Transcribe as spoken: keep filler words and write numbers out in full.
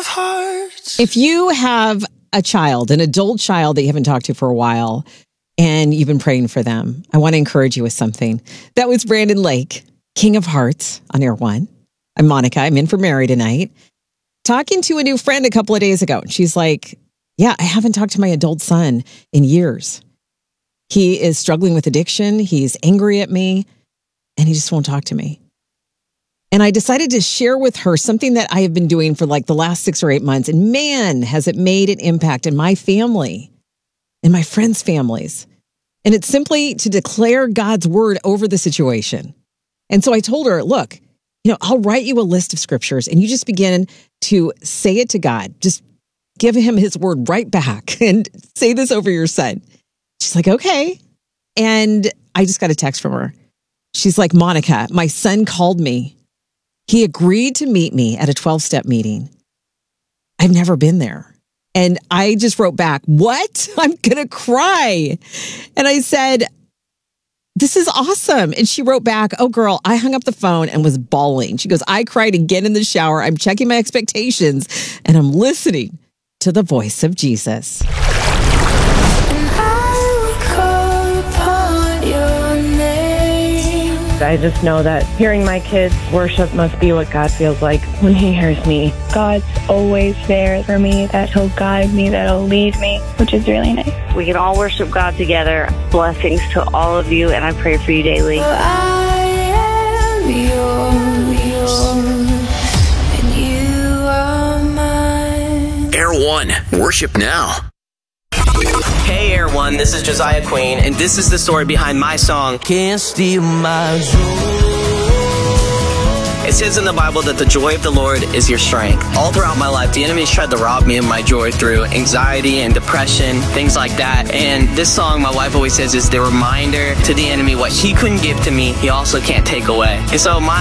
hearts. If you have a child, an adult child that you haven't talked to for a while, and you've been praying for them, I want to encourage you with something. That was Brandon Lake, King of Hearts on Air One. I'm Monica. I'm in for Mary tonight. Talking to a new friend a couple of days ago. She's like, yeah, I haven't talked to my adult son in years. He is struggling with addiction. He's angry at me, and he just won't talk to me. And I decided to share with her something that I have been doing for like the last six or eight months. And man, has it made an impact in my family and my friends' families. And it's simply to declare God's word over the situation. And so I told her, look, you know, I'll write you a list of scriptures and you just begin to say it to God. Just give him his word right back and say this over your son. She's like, okay. And I just got a text from her. She's like, Monica, my son called me. He agreed to meet me at a twelve-step meeting. I've never been there. And I just wrote back, what? I'm going to cry. And I said, this is awesome. And she wrote back, oh, girl, I hung up the phone and was bawling. She goes, I cried again in the shower. I'm checking my expectations and I'm listening to the voice of Jesus. I just know that hearing my kids worship must be what God feels like when he hears me. God's always there for me, that he'll guide me, that he'll lead me, which is really nice. We can all worship God together. Blessings to all of you, and I pray for you daily. I am yours, and you are mine. Air One, worship now. Hey Air One, this is Josiah Queen, and this is the story behind my song, Can't Steal My Joy. It says in the Bible that the joy of the Lord is your strength. All throughout my life, the enemy's tried to rob me of my joy through anxiety and depression, things like that. And this song, my wife always says, is the reminder to the enemy what he couldn't give to me, he also can't take away. And so my